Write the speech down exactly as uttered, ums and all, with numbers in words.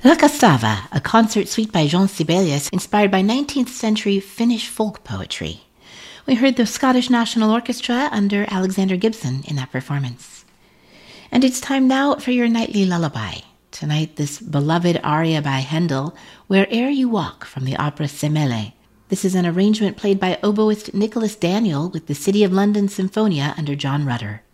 La Castava, a concert suite by Jean Sibelius inspired by nineteenth century Finnish folk poetry. We heard the Scottish National Orchestra under Alexander Gibson in that performance. And it's time now for your nightly lullaby. Tonight, this beloved aria by Handel, Where'er You Walk, from the opera Semele. This is an arrangement played by oboist Nicholas Daniel with the City of London Symphonia under John Rutter.